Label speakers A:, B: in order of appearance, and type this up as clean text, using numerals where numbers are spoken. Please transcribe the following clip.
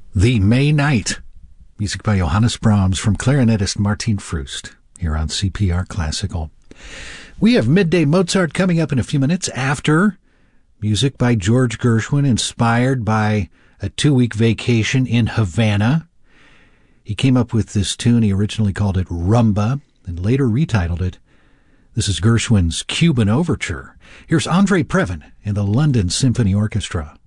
A: The May Night. Music by Johannes Brahms from clarinetist Martin Frust here on CPR Classical. We have Midday Mozart coming up in a few minutes after music by George Gershwin inspired by a 2-week vacation in Havana. He came up with this tune. He originally called it Rumba and later retitled it. This is Gershwin's Cuban Overture. Here's Andre Previn and the London Symphony Orchestra.